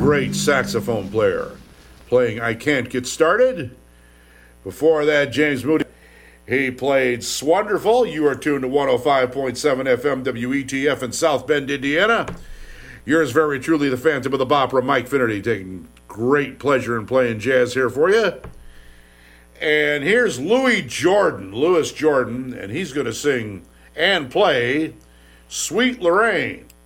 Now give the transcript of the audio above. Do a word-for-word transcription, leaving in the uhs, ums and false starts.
great saxophone player, playing I Can't Get Started. Before that, James Moody, he played Swonderful. You are tuned to one oh five point seven F M W E T F in South Bend, Indiana. Yours very truly, the Phantom of the Bopera, Mike Finnerty, taking great pleasure in playing jazz here for you. And here's Louis Jordan, Louis Jordan, and he's going to sing and play Sweet Lorraine.